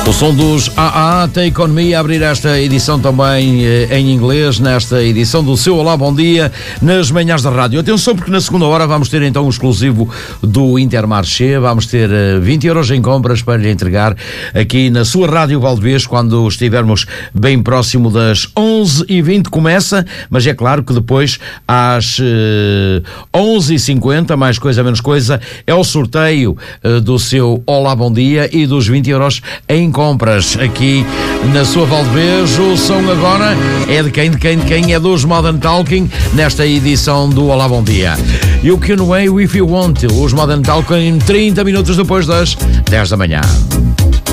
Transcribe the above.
O som dos AA, Take On Me, a abrir esta edição também em inglês, nesta edição do seu Olá, Bom Dia, nas manhãs da rádio. Atenção, porque na segunda hora vamos ter então um exclusivo do Intermarché, vamos ter 20 euros em compras para lhe entregar aqui na sua Rádio Valdevez, quando estivermos bem próximo das 11h20 começa, mas é claro que depois às 11h50, mais coisa menos coisa, é o sorteio do seu Olá, Bom Dia e dos 20 euros em compras aqui na sua Valdevez. O som agora é de quem? É dos Modern Talking nesta edição do Olá, Bom Dia. You Can Way If You Want, os Modern Talking 30 minutos depois das 10 da manhã.